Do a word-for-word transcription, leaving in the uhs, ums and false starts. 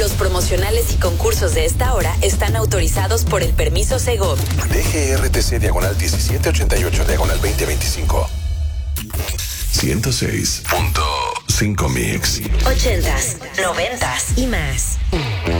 Los promocionales y concursos de esta hora están autorizados por el permiso Segov. D G R T C diagonal diecisiete ochenta y ocho diagonal veinte veinticinco. ciento seis punto cinco Mix. Ochentas, noventas y más.